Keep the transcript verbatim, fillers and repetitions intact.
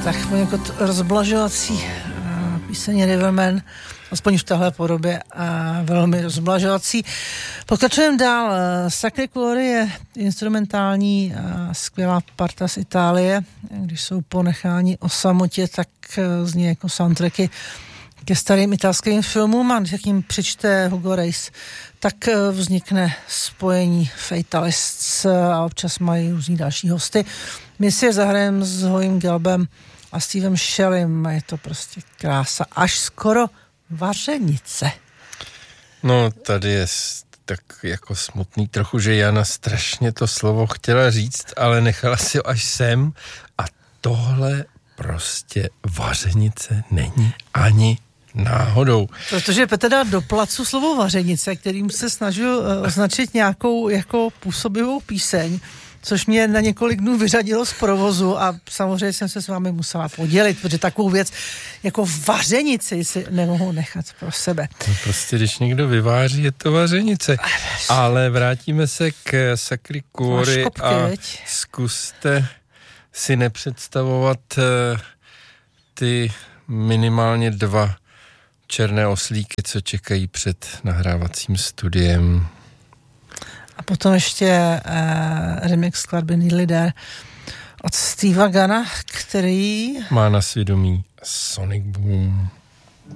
tak poněkud rozblažovací píseň Riverman, aspoň v téhle podobě, a velmi rozblažovací. Pokračujeme dál. Sacred Glory je instrumentální a skvělá parta z Itálie. Když jsou ponecháni o samotě, tak zní jako soundtracky ke starým italským filmům, a když jim přečte Hugo Reis, tak vznikne spojení Fatalists a občas mají různý další hosty. My si je zahrajeme s Hoyem Gelbem a Stevem Shellem. Je to prostě krása. Až skoro vařenice. No, tady je tak jako smutný trochu, že Jana strašně to slovo chtěla říct, ale nechala si ho až sem, a tohle prostě vařenice není ani náhodou. Protože Petr dá do placu slovo vařenice, kterým se snažil označit nějakou jako působivou píseň, což mě na několik dnů vyřadilo z provozu, a samozřejmě jsem se s vámi musela podělit, protože takovou věc jako vařenici si nemohu nechat pro sebe. No prostě, když někdo vyváří, je to vařenice. Ale vrátíme se k Sacred Glory a zkuste si nepředstavovat ty minimálně dva černé oslíky, co čekají před nahrávacím studiem. A potom ještě uh, remix skladby Nearly There od Steva Gana, který má na svědomí Sonic Boom.